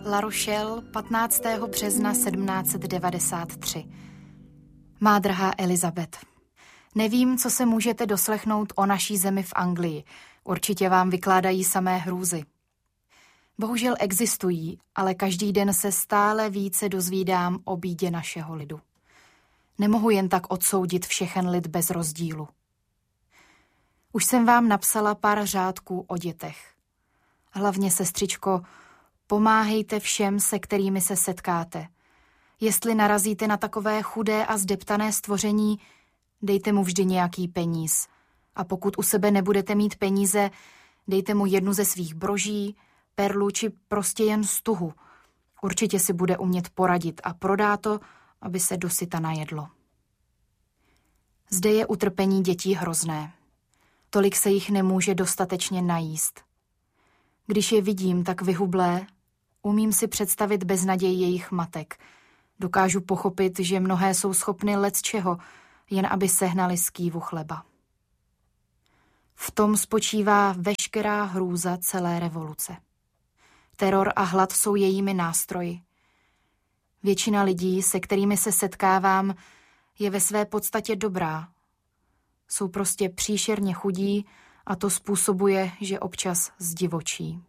La Rochelle, 15. března 1793. Má drahá Elizabeth, nevím, co se můžete doslechnout o naší zemi v Anglii. Určitě vám vykládají samé hrůzy. Bohužel existují, ale každý den se stále více dozvídám o bídě našeho lidu. Nemohu jen tak odsoudit všechen lid bez rozdílu. Už jsem vám napsala pár řádků o dětech. Hlavně, sestřičko, pomáhejte všem, se kterými se setkáte. Jestli narazíte na takové chudé a zdeptané stvoření, dejte mu vždy nějaký peníz. A pokud u sebe nebudete mít peníze, dejte mu jednu ze svých broží, perlu či prostě jen stuhu. Určitě si bude umět poradit a prodá to, aby se dosyta najedlo. Zde je utrpení dětí hrozné. Tolik se jich nemůže dostatečně najíst. Když je vidím tak vyhublé, umím si představit beznaděj jejich matek. Dokážu pochopit, že mnohé jsou schopny lecčeho, jen aby sehnali skývu chleba. V tom spočívá veškerá hrůza celé revoluce. Teror a hlad jsou jejími nástroji. Většina lidí, se kterými se setkávám, je ve své podstatě dobrá. Jsou prostě příšerně chudí a to způsobuje, že občas zdivočí.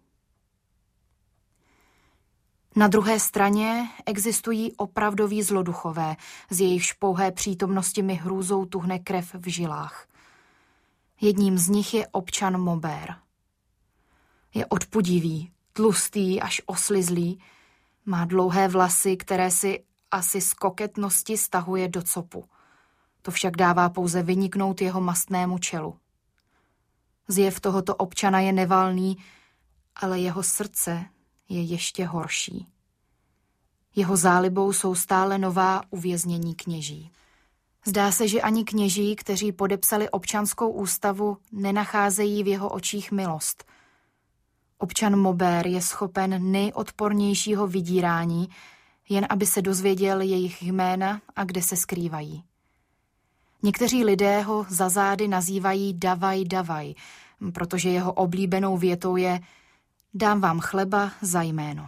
Na druhé straně existují opravdoví zloduchové, z jejichž pouhé přítomnosti mi hrůzou tuhne krev v žilách. Jedním z nich je občan Maubert. Je odpudivý, tlustý až oslizlý, má dlouhé vlasy, které si asi z koketnosti stahuje do copu. To však dává pouze vyniknout jeho mastnému čelu. Zjev tohoto občana je nevalný, ale jeho srdce je ještě horší. Jeho zálibou jsou stále nová uvěznění kněží. Zdá se, že ani kněží, kteří podepsali občanskou ústavu, nenacházejí v jeho očích milost. Občan Maubert je schopen nejodpornějšího vydírání, jen aby se dozvěděl jejich jména a kde se skrývají. Někteří lidé ho za zády nazývají davaj, davaj, protože jeho oblíbenou větou je dám vám chleba za jméno.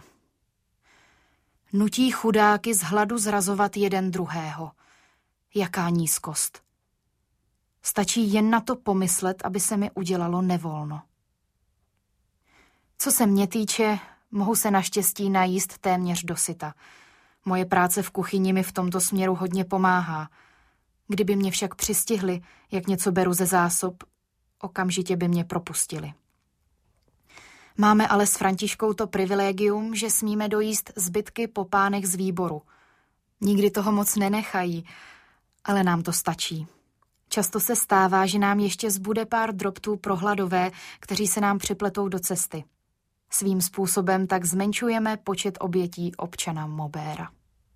Nutí chudáky z hladu zrazovat jeden druhého. Jaká nízkost. Stačí jen na to pomyslet, aby se mi udělalo nevolno. Co se mě týče, mohu se naštěstí najíst téměř dosyta. Moje práce v kuchyni mi v tomto směru hodně pomáhá. Kdyby mě však přistihli, jak něco beru ze zásob, okamžitě by mě propustili. Máme ale s Františkou to privilegium, že smíme dojíst zbytky popánek z výboru. Nikdy toho moc nenechají, ale nám to stačí. Často se stává, že nám ještě zbude pár drobtů pro hladové, kteří se nám připletou do cesty. Svým způsobem tak zmenšujeme počet obětí občana Mauberta.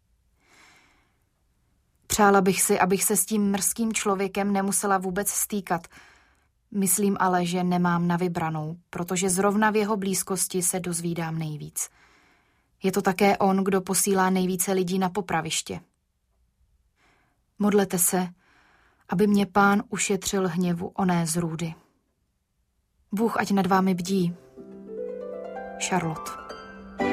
Přála bych si, abych se s tím mrzkým člověkem nemusela vůbec stýkat. Myslím ale, že nemám na vybranou, protože zrovna v jeho blízkosti se dozvídám nejvíc. Je to také on, kdo posílá nejvíce lidí na popraviště. Modlete se, aby mě Pán ušetřil hněvu oné zrůdy. Bůh ať nad vámi bdí. Charlotte.